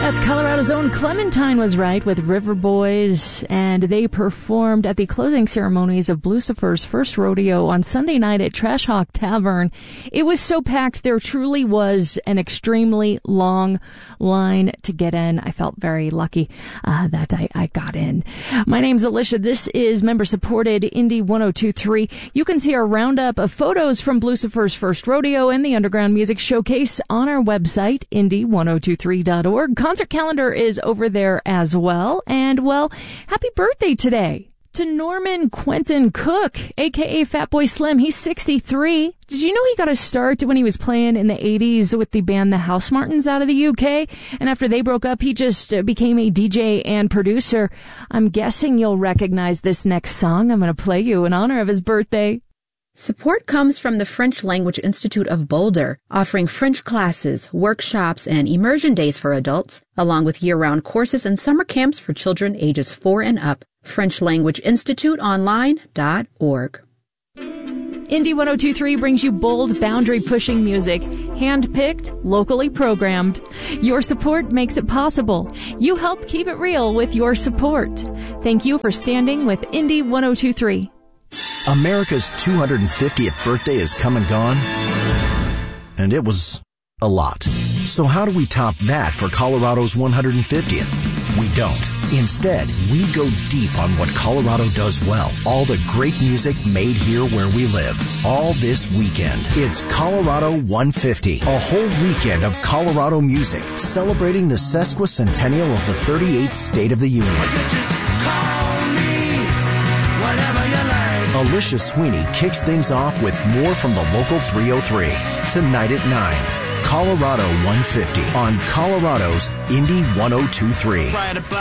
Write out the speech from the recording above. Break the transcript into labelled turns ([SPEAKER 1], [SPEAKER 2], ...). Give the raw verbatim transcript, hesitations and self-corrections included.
[SPEAKER 1] That's Colorado's own Clementine was right with River Boys, and they performed at the closing ceremonies of Blucifer's first rodeo on Sunday night at Trash Hawk Tavern. It was so packed, there truly was an extremely long line to get in. I felt very lucky uh, that I, I got in. My name's Alicia. This is member-supported Indie one oh two point three. You can see our roundup of photos from Blucifer's first rodeo and the Underground Music Showcase on our website, indie one oh two three dot org. Concert calendar is over there as well. And, well, happy birthday today to Norman Quentin Cook, a k a. Fatboy Slim. He's sixty-three. Did you know he got a start when he was playing in the eighties with the band The Housemartins out of the U K? And after they broke up, he just uh, became a D J and producer. I'm guessing you'll recognize this next song I'm going to play you in honor of his birthday.
[SPEAKER 2] Support comes from the French Language Institute of Boulder, offering French classes, workshops, and immersion days for adults, along with year-round courses and summer camps for children ages four and up. French Language Institute Online dot org.
[SPEAKER 1] Indie one oh two point three brings you bold, boundary-pushing music, hand-picked, locally programmed. Your support makes it possible. You help keep it real with your support. Thank you for standing with Indie one oh two point three.
[SPEAKER 3] America's two hundred fiftieth birthday is come and gone, and it was a lot. So how do we top that for Colorado's one hundred fiftieth? We don't. Instead, we go deep on what Colorado does well. All the great music made here where we live. All this weekend. It's Colorado one fifty. A whole weekend of Colorado music, celebrating the sesquicentennial of the thirty-eighth state of the Union. Call me whatever you like. Alicia Sweeney kicks things off with more from the local three oh three. Tonight at nine. Colorado one fifty on Colorado's Indie one oh two point three.